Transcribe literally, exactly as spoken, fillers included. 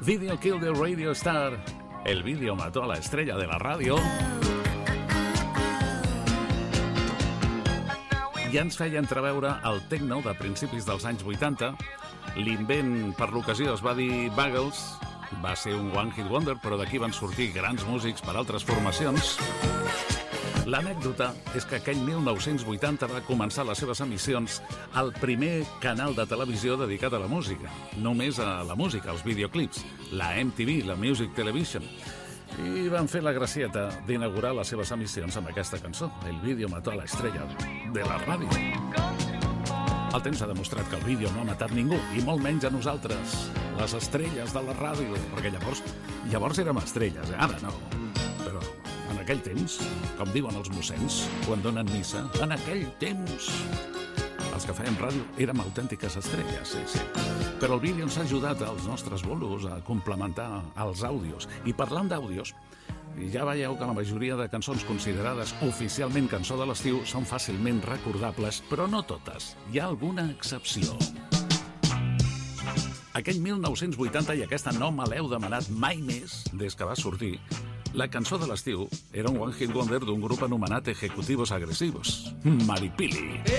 Video Kill the Radio Star. El vídeo mató a la estrella de la ràdio. I ens feia entreveure el techno de principis dels anys vuitanta. L'invent per l'ocasió es va dir Buggles. Va ser un one hit wonder, però d'aquí van sortir grans músics per altres formacions. L'anècdota és que aquell mil nou-cents vuitanta va començar les seves emissions al primer canal de televisió dedicat a la música. Només a la música, als videoclips. La M T V, la Music Television. I van fer la gracieta d'inaugurar les seves emissions amb aquesta cançó. El vídeo mató a la estrella de la ràdio. El temps ha demostrat que el vídeo no ha matat ningú, i molt menys a nosaltres, les estrelles de la ràdio, perquè llavors llavors érem estrelles, eh? Ara no. Però en aquell temps, com diuen els mossens quan donen missa, en aquell temps els que fèiem ràdio érem autèntiques estrelles, sí, sí. Però el vídeo ens ha ajudat als nostres bolos a complementar els àudios. I parlant d'àudios, ja veieu que la majoria de cançons considerades oficialment cançó de l'estiu són fàcilment recordables, però no totes. Hi ha alguna excepció. Aquell mil nou-cents vuitanta, i aquesta no me l'heu demanat mai més des que va sortir, la cançó de l'estiu era un one hit wonder d'un grup anomenat Ejecutivos Agresivos, Maripili.